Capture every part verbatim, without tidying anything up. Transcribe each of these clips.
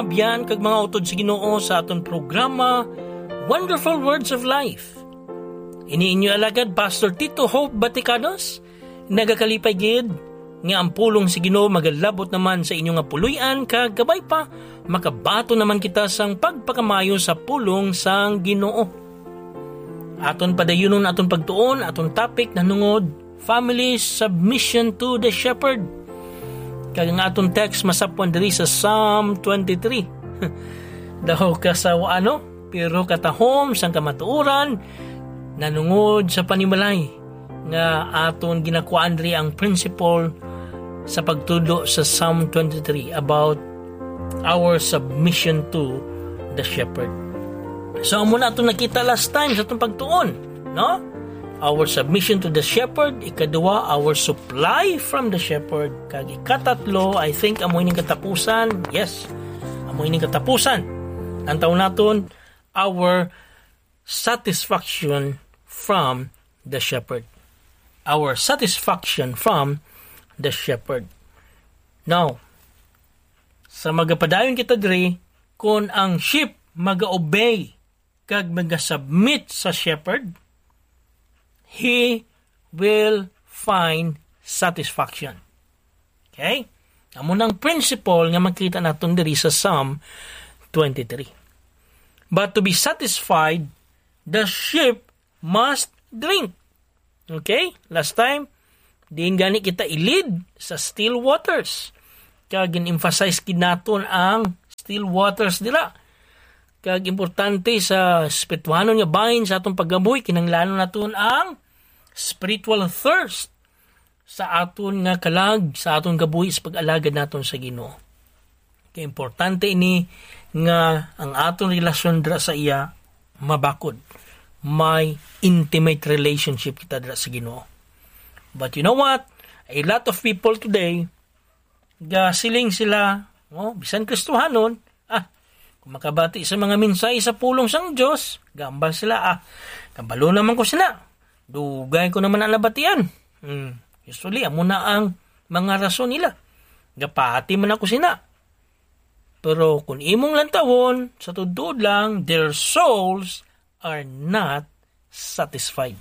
Biyan kag mga utod sa Ginoo sa aton programa Wonderful Words of Life. Ini inyo alagad Pastor Tito Hope Baticanos, nagakalipay gid nga ang pulong si Ginoo magalabot naman sa inyo nga puluyan kag gabay pa makabato naman kita sang pagpakamayo sa pulong sang Ginoo. Aton padayunon aton pagtuon aton topic na nungod family submission to the shepherd. Kag ang atong text masapwan diri sa Psalm twenty-three. Daw ka sa ano, pero katahom sang kamatuoran nanungod sa panimalay nga aton ginakuan diri ang principle sa pagtudo sa Psalm twenty-three about our submission to the shepherd. So amo na aton nakita last time sa atong pagtuon, no? Our submission to the shepherd, ikadua, our supply from the shepherd, kag ikatatlo, I think amoy ning katapusan. Yes, amoy ning katapusan. Ang taon naton, our satisfaction from the shepherd. Our satisfaction from the shepherd. Now, sa magapadayon kita diri, kung ang sheep maga-obey kag maga-submit sa shepherd, he will find satisfaction. Okay? Amo nang principle nga makita naton diri sa Psalm twenty-three. But to be satisfied, the sheep must drink. Okay? Last time, diin gani kita ilid sa still waters. Kag in-emphasize kid naton ang still waters dira. Kag importante sa spirituhanon nga bahin sa atong paggabuhi, kinahanglan naton ang spiritual thirst sa aton nga kalag, sa aton gabuhi sa pag-alagad naton sa Ginoo. Kay importante ini nga ang aton relasyon dira sa iya mabakod. May intimate relationship kita dira sa Ginoo. But you know what? A lot of people today gasiling sila, oh, bisan Kristohanon, ah, kung makabati sa mga minsay sa pulong sang Dios, gambal sila, ah, kabalo naman ko sila. Dugay ko naman ang labatian. Hmm. Usually, amo na ang mga rason nila. Gapati man ako sina. Pero kung imong lantawon, sa tudod lang, their souls are not satisfied.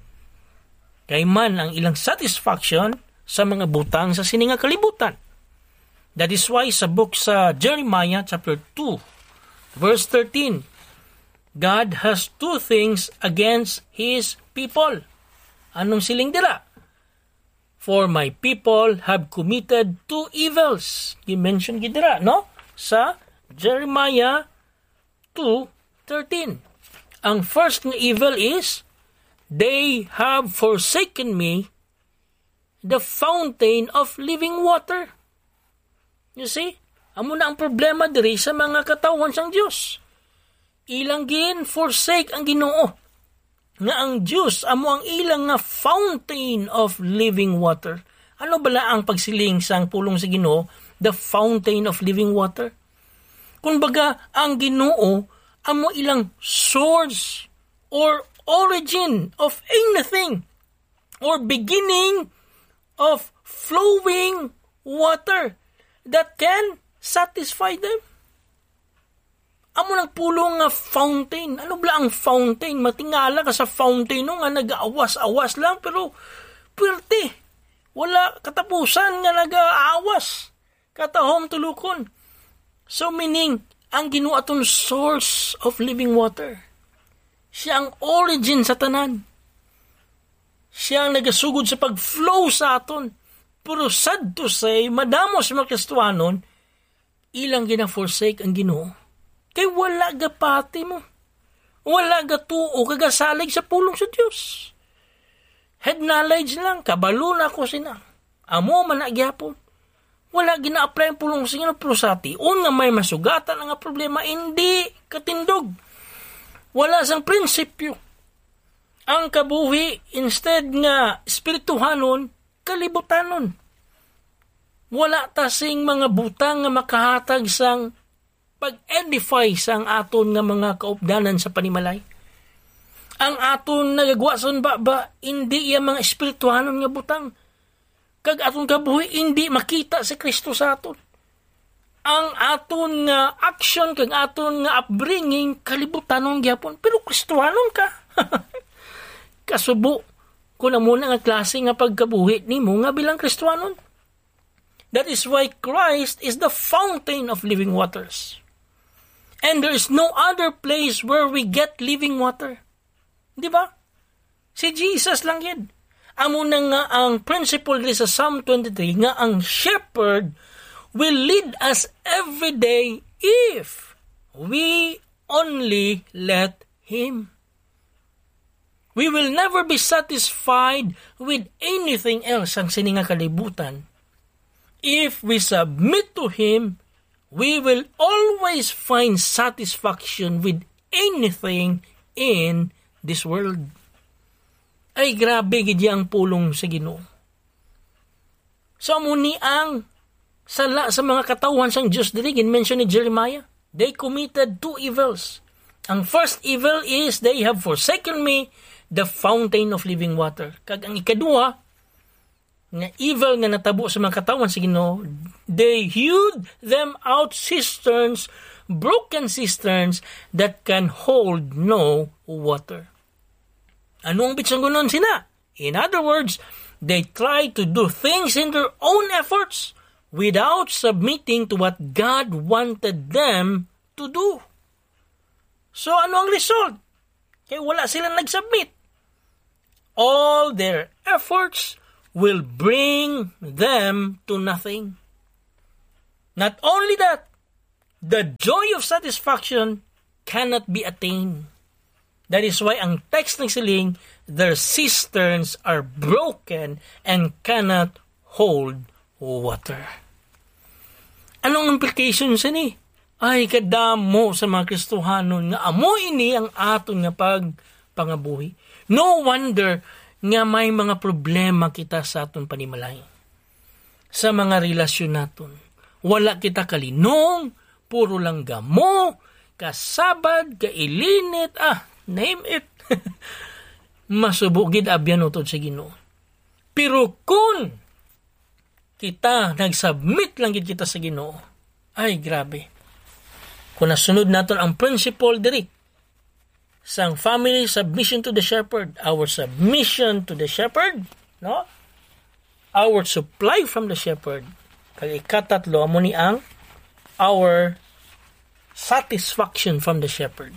Kay man ang ilang satisfaction sa mga butang sa sininga kalibutan. That is why sa book sa Jeremiah chapter two, verse thirteen, God has two things against His people. Anong siling dira? For my people have committed two evils. I-mention gidira, no? Sa Jeremiah two thirteen. Ang first ng evil is, they have forsaken me, the fountain of living water. You see? Amo na ang problema diri sa mga katawhan sang Dios. Ilang gin forsake ang Ginoo. Nga ang Diyos amo ang ilang nga fountain of living water. Ano bala ang pagsiling sang pulong sa Ginoo? The fountain of living water. Kung baga ang Ginoo amo ilang source or origin of anything or beginning of flowing water that can satisfy them. Amo nang pulong nga fountain. Ano ba ang fountain? Matingala ka sa fountain no nga nag-aawas-awas lang pero puwerte. Wala katapusan nga nag-aawas. Katahom tulukon. So meaning, ang Ginoo aton source of living water. Siya ang origin sa tanan. Siya ang nagasugod sa pag-flow sa aton. Pero sad to say, madamos mga Kristohanon, ilang gina-forsake ang Ginoo. Kay wala gapati mo. Wala gatuo kagasalig sa pulong sa Dios. Head knowledge lang, kabalo na ako sina. Amo man na gyapon. Wala gina-apply ang pulong sa Ginoo pero sa tion nga may masugatan nga problema, hindi katindog. Wala sang prinsipyo. Ang kabuhi instead nga espirituhanon, kalibutanon. Wala tasing mga butang nga makahatag sang pag-edify sang aton nga mga kaupdanan sa panimalay. Ang aton nagagwason ba ba, hindi iya mga espirituhanon nga butang. Kag aton kabuhi, hindi makita si Kristo sa aton. ang aton nga action kag aton nga upbringing kalibutanon gyapon, pero Kristiyanon ka. Kasubo kun amo na nga klase nga pagkabuhi nimo nga bilang Kristiyanon. That is why Christ is the fountain of living waters. And there is no other place where we get living water. Di ba? Si Jesus lang yan. Amo na nga ang principle rin sa Psalm twenty-three nga ang shepherd will lead us every day if we only let Him. We will never be satisfied with anything else ang sininga kalibutan. If we submit to Him, we will always find satisfaction with anything in this world. Ay grabe gid ang pulong sa Ginoo. So muni ang sala sa mga katawhan sang Dios diri gin-mention ni Jeremiah. They committed two evils. Ang first evil is they have forsaken me, the fountain of living water. Kag ang ikaduha nga evil nga natabo sa mga katawhan sa Ginoo, they hewed them out cisterns, broken cisterns that can hold no water. Anong bitsang gunon sina? In other words, they try to do things in their own efforts without submitting to what God wanted them to do. So ano ang result? Kaya wala silang nag-submit. All their efforts will bring them to nothing. Not only that, the joy of satisfaction cannot be attained. That is why ang text ng siling, their cisterns are broken and cannot hold water. Anong implication sa ni? Ay, kadamo sa mga Kristohanon nga amo ini ang aton nga pagpangabuhi. No wonder nga may mga problema kita sa aton panimalay. Sa mga relasyon naton. Wala kita kalinong, puro lang gamo, kasabad, kailinit, ah, name it. Masubugid abyan utod sa Ginoo. Pero kung kita nag-submit lang gid kita sa Ginoo, ay grabe. Kung nasunod naton ang principle diri sang family submission to the shepherd, our submission to the shepherd, no? Our supply from the shepherd. Kag ikatatlo amo ni ang our satisfaction from the shepherd.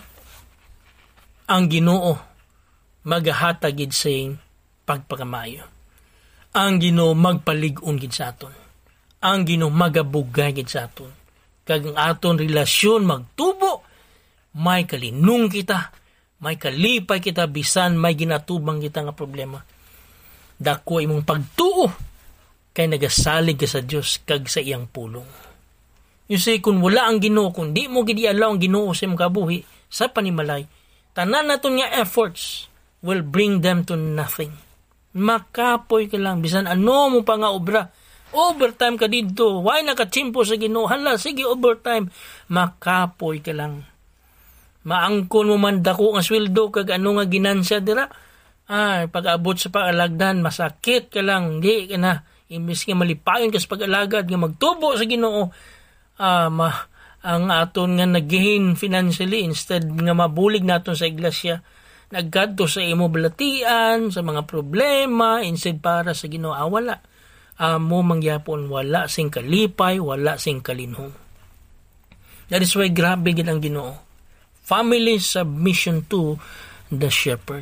Ang Ginoo magahatag gid sing pagpakamayo. Ang Ginoo magpalig-on gid sa aton. Ang Ginoo magabugay gid sa aton. Kag ang aton relasyon magtubo, may kalinung kita, may kalipay kita bisan may ginatubang kita nga problema. Dako imong pagtuo kay nagasalig ka sa Dios kag sa iyang pulong. You see, kung wala ang Ginoo, kung di mo gid i-allow ang Ginoo sa imong kabuhi sa panimalay, tanan naton nga efforts will bring them to nothing. Makapoy ka lang bisan ano mo pa nga obra. Overtime ka dito. Why nakachimpo sa Ginoo? Hala, sige overtime. Makapoy ka lang. Maangkon mo man dako nga sweldo kag ano nga ginansya dira. Ay, pag-abot sa pag-alagdan, masakit ka lang. Di ka na. Imbis nga malipayon ka sa pag-alagad, nga magtubo sa Ginoo. Ah, ma, ang aton nga nag-gain financially instead nga mabulig naton sa iglesia. Nagkadto sa imo balatian, sa mga problema, instead para sa Ginoo. Ah, wala. Amo uh, mangyapon wala sing kalipay, wala sing kalinhong. That is why grabe gid ang Ginoo. Family submission to the shepherd.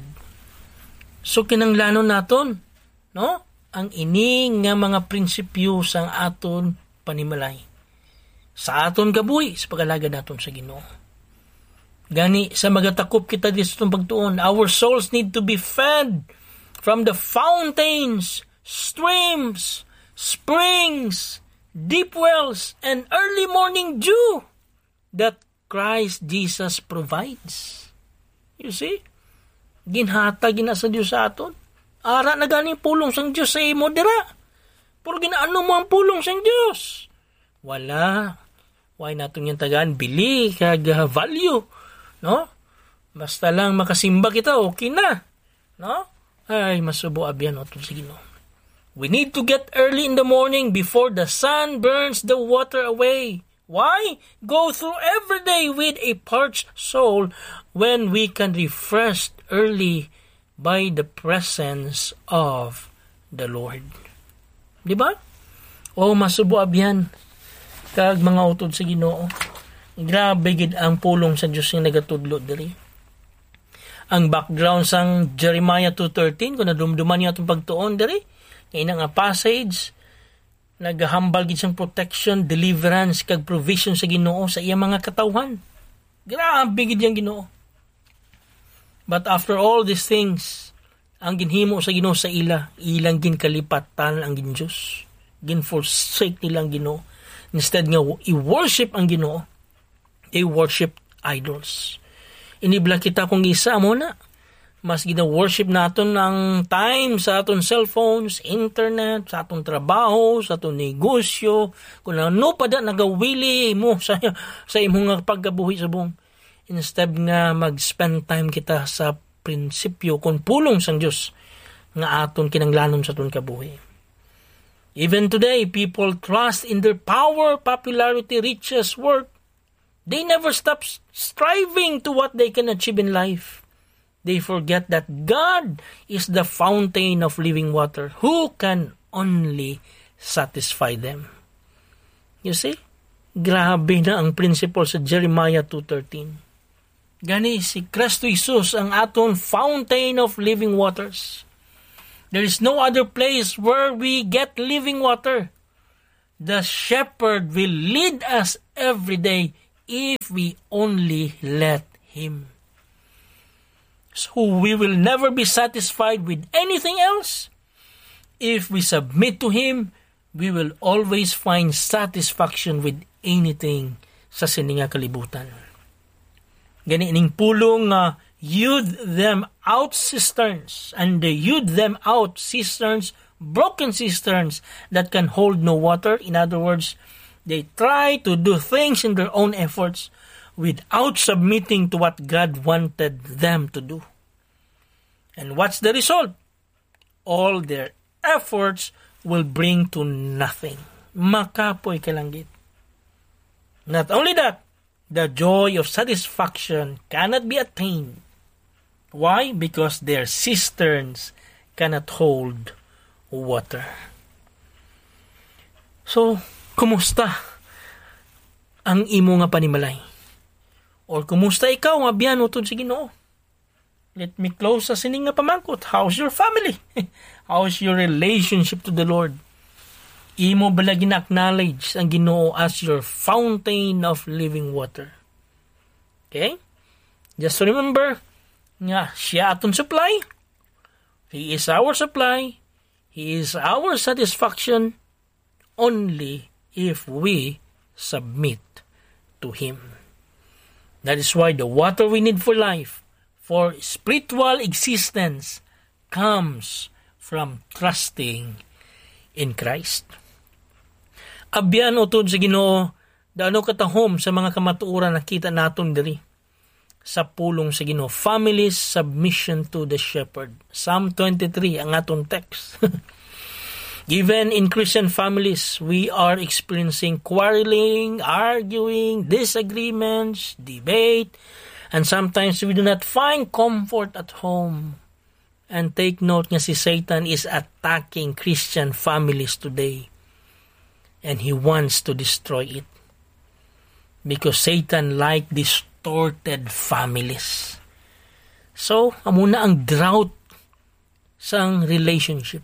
So kinanglanon naton, no? Ang ini nga mga prinsipyo sang aton panimalay. Sa aton gabuhi sa pag-alagad naton sa Ginoo. Gani sa magatakop kita dito pagtuon, our souls need to be fed from the fountains, streams, springs, deep wells, and early morning dew that Christ Jesus provides. You see? Ginhatag gina sa Dios sa aton. Ara na gani pulong sang Dios sa imo dira. Pero ginaano mo ang pulong sang Dios? Wala. Why naton yung tagaan bili kag uh, value, no? Basta lang makasimba kita okay na, no? Ay masubo abyan otong sige no. We need to get early in the morning before the sun burns the water away. Why go through every day with a parched soul when we can refresh early by the presence of the Lord? Di ba? O masubo abyan kag mga utod sa Ginoo. Grabe gid ang pulong sa Dios nga nagatudlo diri. Ang background sang Jeremiah two thirteen kung nadumduman niyo atong pagtuon diri, kay nga passage naghahambal gid siyang protection, deliverance kag provision sa Ginoo sa iyang mga katawhan. Grabe gid yang Ginoo. But after all these things, ang ginhimo sa Ginoo sa ila, ilang ginkalipatan ang Gindios. Gin-forsake nilang Ginoo. Instead nga i-worship ang Ginoo, they worship idols. Inibla kita kung isa mo na, mas gina-worship naton ang time sa aton cellphones, internet, sa aton trabaho, sa aton negosyo, kung ano pa da nagawili mo sa, sa imong paggabuhi sa buong. Instead nga mag-spend time kita sa prinsipyo kung pulong sang Diyos nga aton kinanglanon sa aton kabuhi. Even today, people trust in their power, popularity, riches, work. They never stop striving to what they can achieve in life. They forget that God is the fountain of living water who can only satisfy them. You see? Grabe na ang principle sa Jeremiah two thirteen. Gani si Kristo Jesus ang aton fountain of living waters. There is no other place where we get living water. The shepherd will lead us every day if we only let Him. So we will never be satisfied with anything else. If we submit to Him, we will always find satisfaction with anything sa sininga kalibutan. Gani ining pulong nga uh, yud them out cisterns, and they yud them out cisterns, broken cisterns that can hold no water. In other words, they try to do things in their own efforts without submitting to what God wanted them to do. And what's the result? All their efforts will bring to nothing. Makapoy kalanggit. Not only that, the joy of satisfaction cannot be attained. Why? Because their cisterns cannot hold water. So, kumusta ang imo nga panimalay? Or kumusta ikaw nga biyan utod sa Ginoo? Let me close sa sining nga pamangkot. How's your family? How's your relationship to the Lord? Imo bala gina-acknowledge ang Ginoo as your fountain of living water. Okay? Just remember, nga siya aton supply. He is our supply. He is our satisfaction only if we submit to Him. That is why the water we need for life, for spiritual existence, comes from trusting in Christ. Abyan utod sa Ginoo, daano katahom sa mga kamatuoran nakita naton diri sa pulong sa Ginoo. Family's submission to the shepherd. Psalm twenty-three ang atong text. Even in Christian families, we are experiencing quarreling, arguing, disagreements, debate, and sometimes we do not find comfort at home. And take note nga si Satan is attacking Christian families today. And he wants to destroy it. Because Satan like distorted families. So, amuna ang drought sang relationship.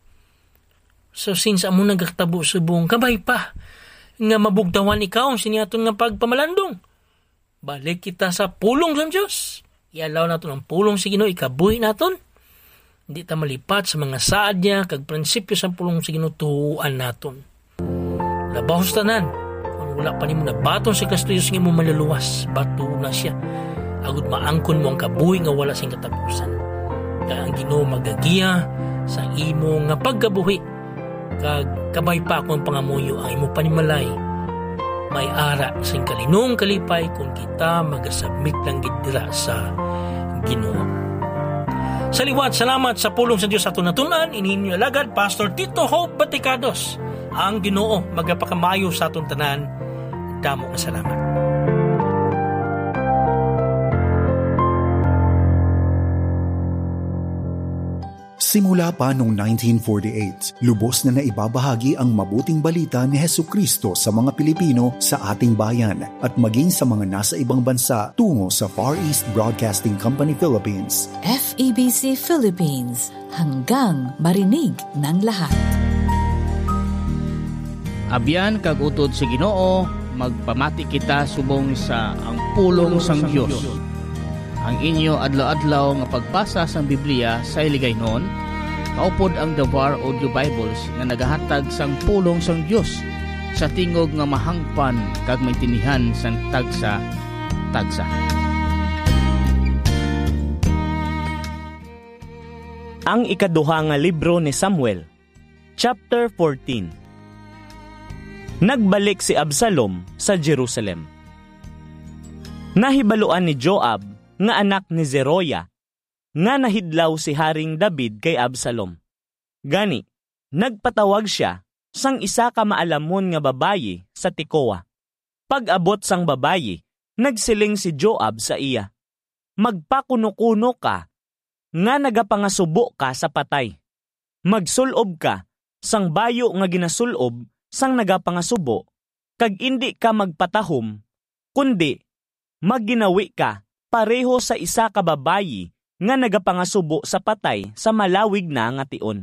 So, since amuna gagtabo subong, kabay pa, nga mabugtawan ikaw ang siniaton nga pagpamalandong. Balik kita sa pulong ng Diyos. Ialaw natin ang pulong sa Ginoo, ikabuhi natin. Hindi ta malipat sa mga saad niya, kag prinsipyo sa pulong sa Ginoo, tuhuan natin. Labahos tanan, kung wala pa ni mo na baton si Kristo Diyos nga mo maluluwas, bato na siya. Agud maangkon mo ang kabuhi nga wala sing katapusan. Kaya ang Ginoo magagiya sa imo nga pagkabuhi, kag kabay pa kung pangamuyo ang imo panimalay, may ara sing kalinong kalipay kung kita magasubmit lang gidira sa Ginoo. Sa liwat, salamat sa pulong sa Diyos ato natunan. Ininyo alagad, Pastor Tito Hope Baticados. Ang Ginoo magapakamayo sa atong tanan. Damo nga salamat. Simula pa noong nineteen forty-eight, lubos na naibabahagi ang mabuting balita ni Hesukristo sa mga Pilipino sa ating bayan at maging sa mga nasa ibang bansa tungo sa Far East Broadcasting Company Philippines. F E B C Philippines, hanggang marinig ng lahat. Abyan kag utod sa Ginoo, magpamati kita subong sa ang pulong sang Dios. Ang inyo adlaw-adlaw nga pagbasa sang Biblia sa iligaynon, kaupod ang The Var Audio Bibles nga nagahatag sang pulong sang Dios sa tingog nga mahangpan kag maintinihan sang tagsa-tagsa. Ang ikaduha nga libro ni Samuel, chapter fourteen. Nagbalik si Absalom sa Jerusalem. Nahibaluan ni Joab nga anak ni Zeruiah nga nahidlaw si Haring David kay Absalom. Gani, nagpatawag siya sang isa ka maalamon nga babayi sa Tekoa. Pag-abot sang babayi, nagsiling si Joab sa iya, "Magpakuno-kuno ka nga nagapangasubo ka sa patay. Magsulob ka sang bayo nga ginasulob sang nagapangasubo, kag indi ka magpatahom, kundi magginawi ka pareho sa isa ka babayi nga nagapangasubo sa patay sa malawig na nga tion.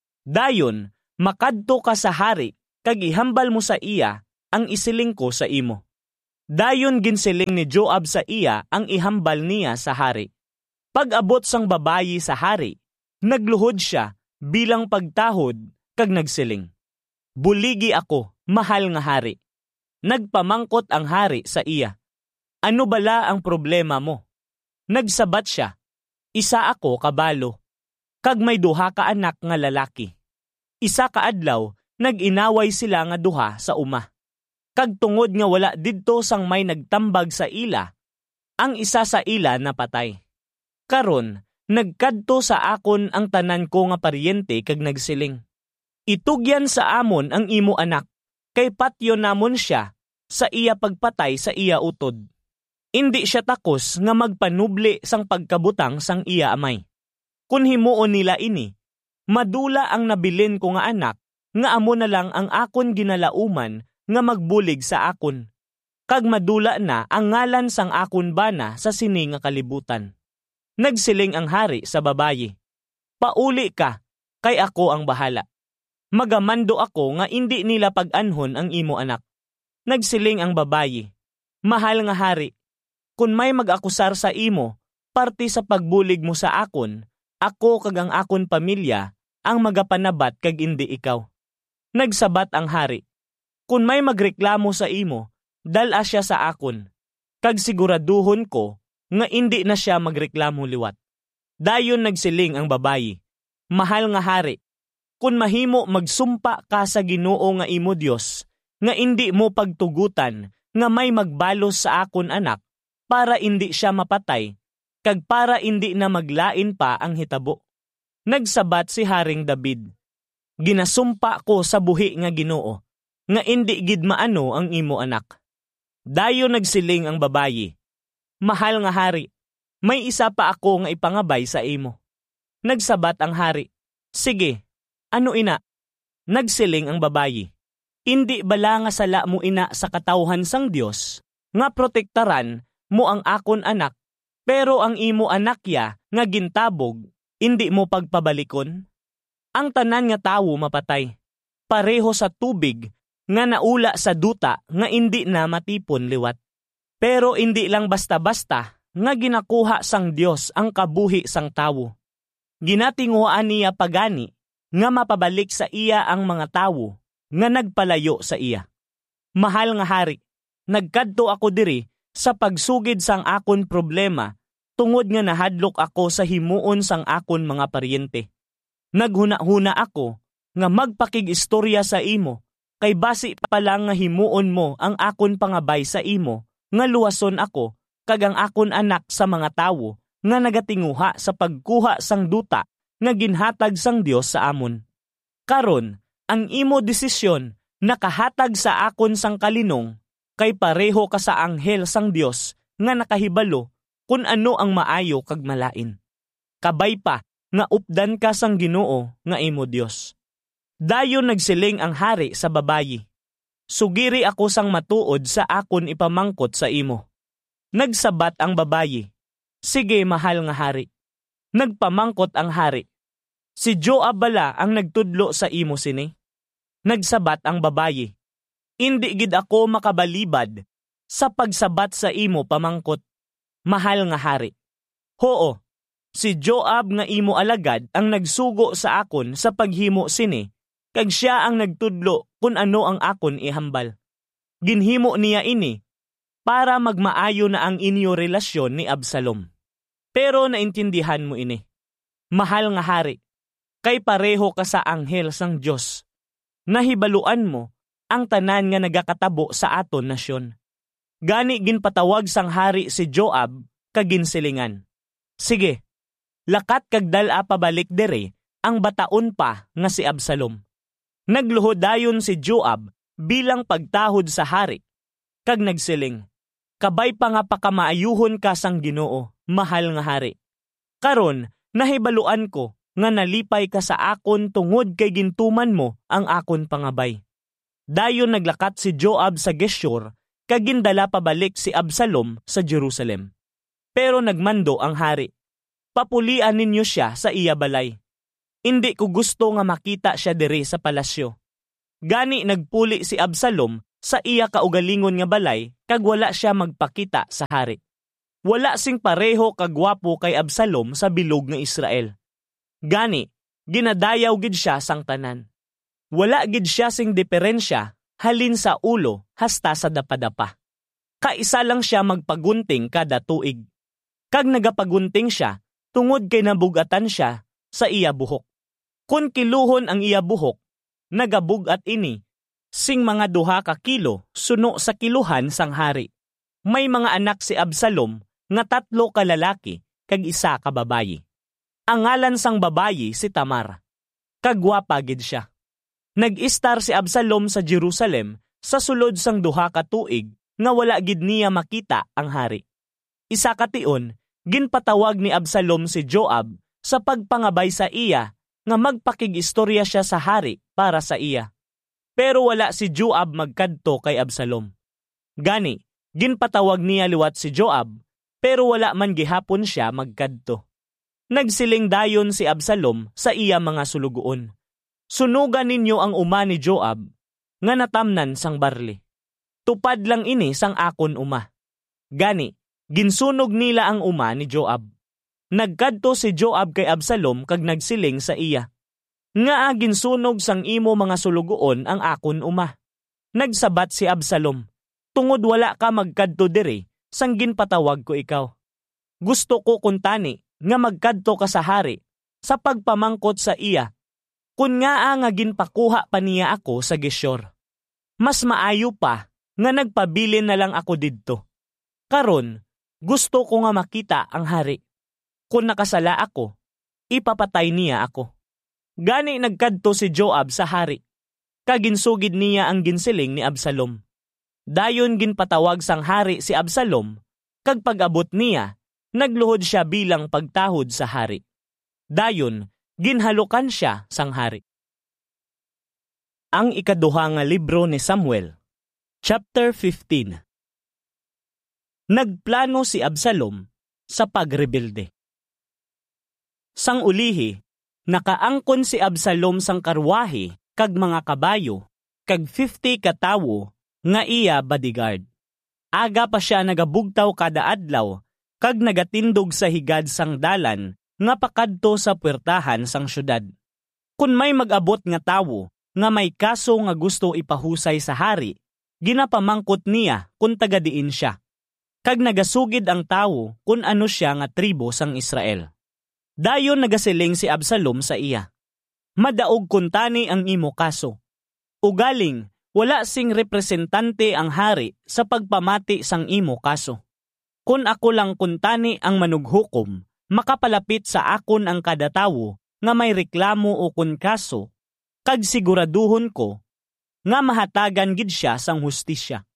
Dayon, makadto ka sa hari kag ihambal mo sa iya ang isiling ko sa imo." Dayon ginsiling ni Joab sa iya ang ihambal niya sa hari. Pag-abot sang babayi sa hari, nagluhod siya bilang pagtahod kag nagsiling, "Buligi ako, mahal nga hari." Nagpamangkot ang hari sa iya, "Ano bala ang problema mo?" Nagsabat siya, "Isa ako kabalo, kag may duha ka anak nga lalaki. Isa ka adlaw, nag-inaway sila nga duha sa uma. Kag tungod nga wala didto sang may nagtambag sa ila, ang isa sa ila napatay. Karon, nagkadto sa akon ang tanan ko nga paryente kag nagsiling, itugyan sa amon ang imo anak, kay patyo namon siya sa iya pagpatay sa iya utod." Indi siya takos nga magpanubli sang pagkabutang sang iya amay. Kun himuon nila ini, madula ang nabilin ko nga anak, nga amo na lang ang akon ginalauman nga magbulig sa akon. Kag madula na ang ngalan sang akon bana sa sini nga kalibutan. Nagsiling ang hari sa babayi, "Pauli ka, kay ako ang bahala. Magamando ako nga indi nila pag-anhon ang imo anak." Nagsiling ang babayi, "Mahal nga hari, kung may mag-akusar sa imo, parte sa pagbulig mo sa akon, ako kag ang akon pamilya ang magapanabat kag indi ikaw." Nagsabat ang hari, "Kung may magreklamo sa imo, dala siya sa akon, kag siguraduhon ko nga indi na siya magreklamo liwat." Dayon nagsiling ang babayi, "Mahal nga hari, kung mahimo magsumpa ka sa Ginoo nga imo Dios, nga indi mo pagtugutan nga may magbalos sa akon anak, para indi siya mapatay, kag para indi na maglain pa ang hitabo." Nagsabat si Haring David, "Ginasumpa ko sa buhi nga Ginoo, nga indi gid maano ang imo anak." Dayon nagsiling ang babayi, "Mahal nga hari, may isa pa ako nga ipangabay sa imo." Nagsabat ang hari, "Sige, ano ina?" Nagsiling ang babayi, "Indi bala nga sala mo ina sa katawhan sang Dios, nga protektaran mo ang akon anak, pero ang imo anakya nga gintabog, indi mo pagpabalikon? Ang tanan nga tawo mapatay, pareho sa tubig nga naula sa duta nga indi na matipon liwat. Pero indi lang basta-basta nga ginakuha sang Dios ang kabuhi sang tawo. Ginatinguhaan niya pagani nga mapabalik sa iya ang mga tawo nga nagpalayo sa iya. Mahal nga hari, nagkadto ako diri sa pagsugid sang akon problema, tungod nga nahadlok ako sa himuon sang akon mga paryente. Naghuna-huna ako nga magpakig-istorya sa imo, kay basi pa lang nga himuon mo ang akon pangabay sa imo, nga luwason ako kag ang akon anak sa mga tawo nga nagatinguha sa pagkuha sang duta nga ginhatag sang Dios sa amon. Karon, ang imo desisyon nakahatag sa akon sang kalinong, kay pareho ka sa anghel sang Dios nga nakahibalo kung ano ang maayo kag malain. Kabay pa nga updan ka sang Ginoo nga imo Dios. Dayon nagsiling ang hari sa babayi, sugiri ako sang matuod sa akon ipamangkot sa imo. Nagsabat ang babayi, sige mahal nga hari. Nagpamangkot ang hari, si Joab bala ang nagtudlo sa imo sini? Nagsabat ang babayi, hindi gid ako makabalibad sa pagsabat sa imo pamangkot, mahal nga hari. Hoo, si Joab nga imo alagad ang nagsugo sa akon sa paghimo sini, kag siya ang nagtudlo kung ano ang akon ihambal. Ginhimo niya ini para magmaayo na ang inyo relasyon ni Absalom. Pero naintindihan mo ini, mahal nga hari, kay pareho ka sa anghel sang Dios. Nahibaluan mo ang tanan nga nagakatabo sa aton nasyon. Gani ginpatawag sang hari si Joab kag ginsilingan, sige, lakat kag dala pabalik dere ang bataon pa nga si Absalom. Nagluhod dayon si Joab bilang pagtahod sa hari, kag nagsiling, kabay pa nga pakamaayuhon ka sang Ginoo, mahal nga hari. Karon, nahibaluan ko nga nalipay ka sa akon tungod kay gintuman mo ang akon pangabay. Dayon naglakat si Joab sa Geshur, kag gindala pabalik si Absalom sa Jerusalem. Pero nagmando ang hari, papulian ninyo siya sa iya balay. Hindi ko gusto nga makita siya diri sa palasyo. Gani nagpuli si Absalom sa iya kaugalingon nga balay kag wala siya magpakita sa hari. Wala sing pareho kagwapo kay Absalom sa bilog nga Israel. Gani, ginadayaw gid siya sang tanan. Wala gid siya sing diferensya halin sa ulo hasta sa dapadapa. Kaisa lang siya magpagunting kada tuig. Kag nagapagunting siya tungod kay nabugatan siya sa iya buhok. Kun kiluhon ang iya buhok, nagabugat ini, sing mga duha ka kilo suno sa kiluhan sang hari. May mga anak si Absalom nga tatlo ka lalaki kag isa ka babayi. Ang ngalan sang babayi si Tamar. Kagwapa gid siya. Nag-istar si Absalom sa Jerusalem sa sulod sang duha ka tuig nga wala gid niya makita ang hari. Isa ka tion, ginpatawag ni Absalom si Joab sa pagpangabay sa iya nga magpakig-istorya siya sa hari para sa iya. Pero wala si Joab magkadto kay Absalom. Gani, ginpatawag niya liwat si Joab, pero wala man gihapon siya magkadto. Nagsiling dayon si Absalom sa iya mga sulugoon, sunugan ninyo ang uma ni Joab, nga natamnan sang barli. Tupad lang ini sang akon uma. Gani, ginsunog nila ang uma ni Joab. Nagkadto si Joab kay Absalom kag nagsiling sa iya, nga ginsunog sang imo mga sulugoon ang akon uma. Nagsabat si Absalom, tungod wala ka magkadto diri, sang ginpatawag ko ikaw. Gusto ko kuntani nga magkadto ka sa hari, sa pagpamangkot sa iya, kun nga nga ginpakuha pa niya ako sa Geshur. Mas maayo pa nga nagpabilin na lang ako didto. Karon, gusto ko nga makita ang hari. Kung nakasala ako, ipapatay niya ako. Gani nagkadto si Joab sa hari, kaginsugid niya ang ginsiling ni Absalom. Dayon ginpatawag sang hari si Absalom, kag pag-abot niya, nagluhod siya bilang pagtahod sa hari. Dayon, ginhalukan siya sang hari. Ang ikaduha nga libro ni Samuel, Chapter fifteen. Nagplano si Absalom sa pagrebelde. Sang ulihi, nakaangkon si Absalom sang karwahe kag mga kabayo, kag fifty katawo nga iya bodyguard. Aga pa siya nagabugtaw kada adlaw, kag nagatindog sa higad sang dalan nga pakadto sa puwertahan sang syudad. Kun may mag-abot nga tawo nga may kaso nga gusto ipahusay sa hari, ginapamangkot niya kung tagadiin siya. Kag nagasugid ang tawo kung ano siya nga tribo sang Israel. Dayon nagasiling si Absalom sa iya, madaog kuntani ang imo kaso. Ugaling, wala sing representante ang hari sa pagpamati sang imo kaso. Kun ako lang kuntani ang manughukom, makapalapit sa akon ang kada tawo nga may reklamo o kun kaso, kag siguraduhon ko nga mahatagan gid siya sang hustisya.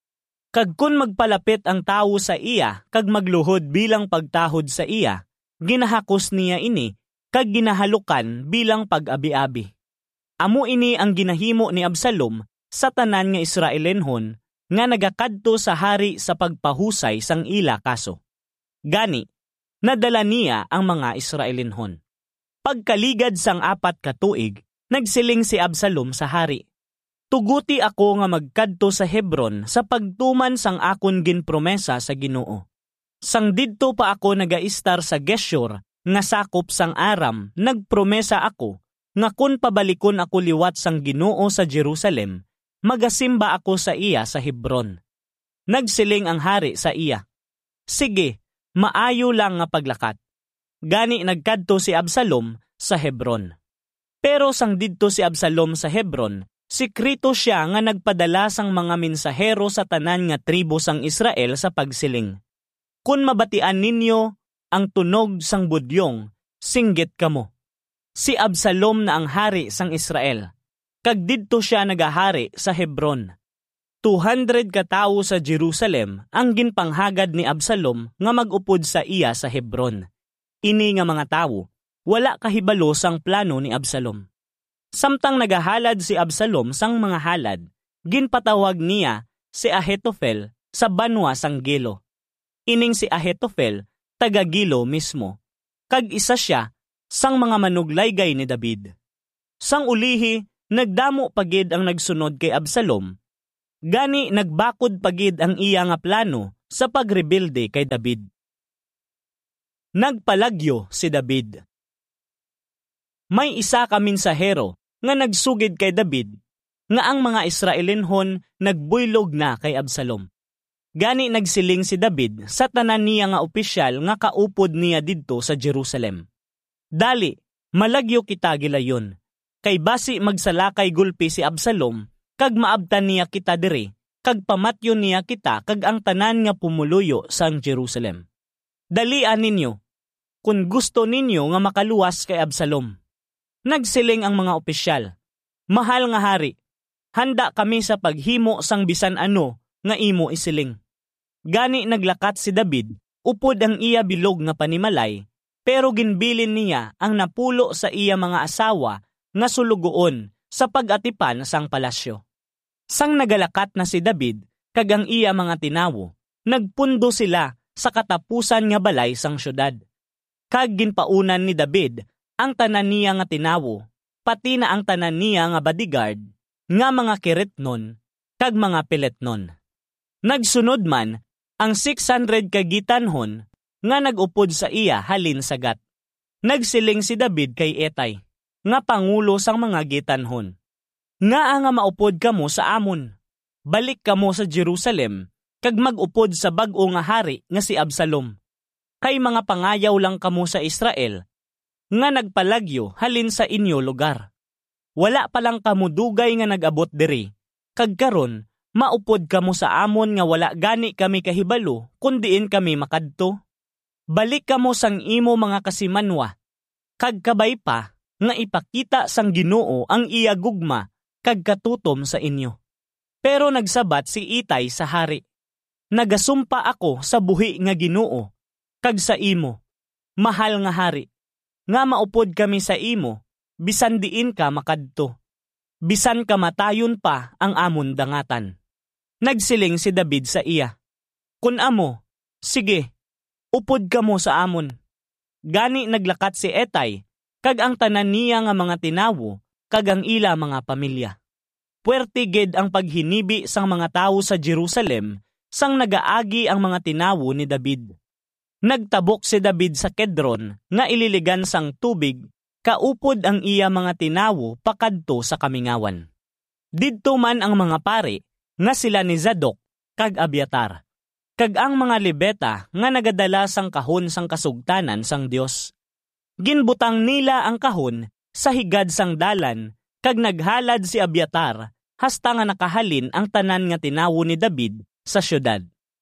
Kag kun magpalapit ang tawo sa iya, kag magluhod bilang pagtahod sa iya, ginahakos niya ini, kag ginahalukan bilang pag-abi-abi. Amo ini ang ginahimo ni Absalom sa tanan nga Israelenhon, nga nagakadto sa hari sa pagpahusay sang ila kaso. Gani, nadala niya ang mga Israelenhon. Pagkaligad sang apat ka tuig, nagsiling si Absalom sa hari. Tuguti ako nga magkadto sa Hebron sa pagtuman sang akon ginpromesa sa Ginoo. Sang didto pa ako nagaistar sa Geshur nga sakop sang Aram, nagpromesa ako nga kun pabalikon ako liwat sang Ginoo sa Jerusalem, magasimba ako sa iya sa Hebron. Nagsiling ang hari sa iya, sige, maayo lang nga paglakat. Gani nagkadto si Absalom sa Hebron. Pero sang didto si Absalom sa Hebron, sikrito siya nga nagpadala sang mga mensahero sa tanan nga tribo sang Israel sa pagsiling. Kun mabatian ninyo ang tunog sang budyong, singgit kamo. Si Absalom na ang hari sang Israel. Kag didto siya nagahari sa Hebron. two hundred katawo sa Jerusalem ang ginpanghagad ni Absalom nga magupod sa iya sa Hebron. Ini nga mga tawo, wala kahibalo sang plano ni Absalom. Samtang nagahalad si Absalom sang mga halad, ginpatawag niya si Ahitofel sa banwa sang Gilo. Ining si Ahitofel, taga Gilo mismo, kag isa siya sang mga manuglaygay ni David. Sang ulihi, nagdamo pagid ang nagsunod kay Absalom. Gani nagbakod pagid ang iya nga plano sa pagrebilde kay David. Nagpalagyo si David. May isa ka mensahero nga nagsugid kay David nga ang mga Israelenhon nagbuylog na kay Absalom. Gani nagsiling si David sa tanan niya nga opisyal nga kaupod niya didto sa Jerusalem. Dali, malagyo kita gilayon. Kay basi magsalakay gulpi si Absalom, kag maabtan niya kita diri, kag pamatyo niya kita kag ang tanan nga pumuluyo sang Jerusalem. Dalian ninyo, kung gusto ninyo nga makaluwas kay Absalom. Nagsiling ang mga opisyal, mahal nga hari, handa kami sa paghimo sang bisan ano nga imo isiling. Gani naglakat si David, upod ang iya bilog nga panimalay, pero ginbilin niya ang napulo sa iya mga asawa nga sulugoon sa pag-atipan sang palasyo. Sang nagalakat na si David, kag ang iya mga tinawo, nagpundo sila sa katapusan nga balay sang syudad. Kag ginpaunan ni David ang tanan niya nga tinawo, pati na ang tanan niya nga bodyguard, nga mga kiretnon, kag mga piletnon. Nagsunod man ang six hundred kagitanhon nga nagupod sa iya halin sagat. Nagsiling si David kay Etay, nga pangulo sang mga gitanhon. Nga nga maupod kamo sa amon. Balik kamo sa Jerusalem, kag magupod sa bag-o nga hari nga si Absalom. Kay mga pangayaw lang kamo sa Israel, nga nagpalagyo halin sa inyo lugar. Wala palang kamo dugay nga nagabot diri, kag karon maupod kamo sa amon nga wala gani kami kahibalo kundiin kami makadto. Balik kamo sang imo mga kasimanwa, kag kabay pa nga ipakita sang Ginoo ang iya gugma kag katutom sa inyo. Pero nagsabat si Itay sa hari, nagasumpa ako sa buhi nga Ginoo, kag sa imo, mahal nga hari, nga maupod kami sa imo, bisan diin ka makadto. Bisan kamatayon pa ang amon dangatan. Nagsiling si David sa iya, kun amo, sige, upod kamo sa amon. Gani naglakat si Etay, kag ang tanan niya nga mga tinawo, kag ang ila mga pamilya. Puwerte gid ang paghinibi sang mga tawo sa Jerusalem, sang nagaagi ang mga tinawo ni David. Nagtabok si David sa Kedron, nga ililigan sang tubig, kaupod ang iya mga tinawo pakadto sa kamingawan. Didto man ang mga pari, nga sila ni Zadok, kag Abiatar, kag ang mga Lebeta nga nagadala sang kahon sang kasugtanan sang Dios. Ginbutang nila ang kahon sa higad sang dalan, kag naghalad si Abiatar, hasta nga nakahalin ang tanan nga tinawo ni David sa syudad.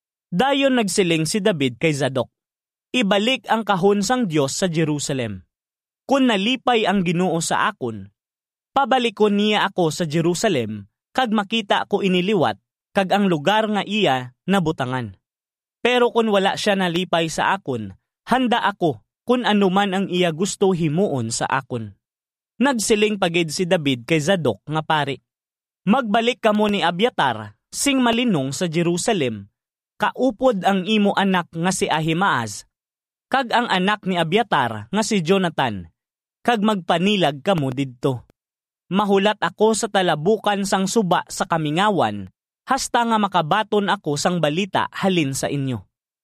Dayon nagsiling si David kay Zadok, ibalik ang kahon sang Dios sa Jerusalem. Kung nalipay ang Ginoo sa akon, pabalikon niya ako sa Jerusalem, kag makita ko iniliwat, kag ang lugar nga iya nabutangan. Pero kun wala siya nalipay sa akon, handa ako kun anuman ang iya gusto himuon sa akon. Nagsiling pagid si David kay Zadok nga pari. Magbalik kamo ni Abiatar, sing malinong sa Jerusalem, kaupod ang imo anak nga si Ahimaaz, kag ang anak ni Abiatar nga si Jonathan, kag magpanilag kamo didto. Mahulat ako sa talabukan sang suba sa kamingawan, hasta nga makabaton ako sang balita halin sa inyo.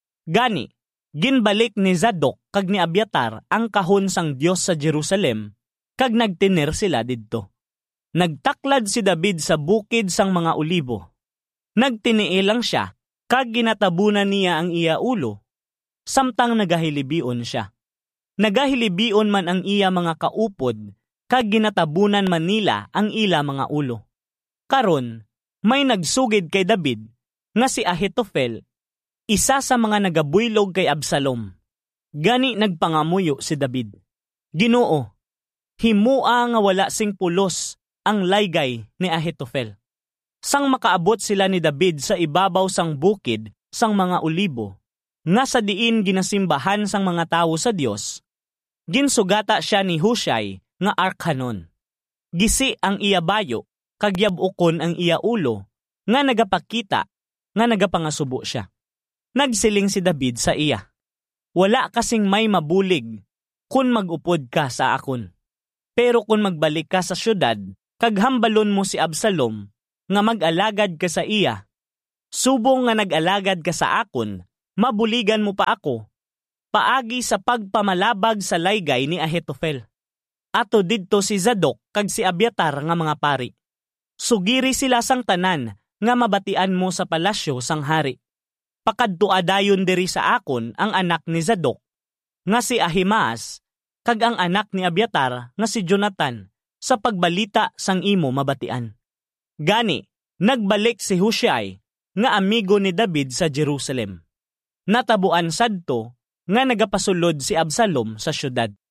Gani, ginbalik ni Zadok kag ni Abiatar ang kahon sang Dios sa Jerusalem, kag nagtiner sila didto. Nagtaklad si David sa bukid sang mga olibo. Nagtiniil lang siya, kag ginatabunan niya ang iya ulo, samtang nagahilibion siya. Nagahilibion man ang iya mga kaupod, kag ginatabunan man nila ang ila mga ulo. Karon, may nagsugid kay David, nga si Ahitofel, isa sa mga nagabuylog kay Absalom. Gani nagpangamuyo si David. Ginoo, himua nga wala sing pulos ang laygay ni Ahitofel. Sang makaabot sila ni David sa ibabaw sang bukid sang mga olibo, nga sa diin ginasimbahan sang mga tawo sa Dios, ginsugata siya ni Hushai nga arkhanon. Gisi ang iya bayo, kag yabukon ang iya ulo, nga nagapakita, nga nagapangasubo siya. Nagsiling si David sa iya, wala kasing may mabulig kun magupod ka sa akon. Pero kung magbalik ka sa syudad, kag hambalon mo si Absalom, nga mag-alagad ka sa iya, subong nga nag-alagad ka sa akon, mabuligan mo pa ako, paagi sa pagpamalabag sa laygay ni Ahitofel. Ato didto si Zadok kag si Abiatar nga mga pari. Sugiri sila sang tanan nga mabatian mo sa palasyo sang hari. Pakadtuadayon diri sa akon ang anak ni Zadok, nga si Ahimaaz, kag ang anak ni Abiatar nga si Jonathan, sa pagbalita sang imo mabatian. Gani, nagbalik si Hushai, nga amigo ni David sa Jerusalem. Natabuan sadto, nga nagapasulod si Absalom sa syudad.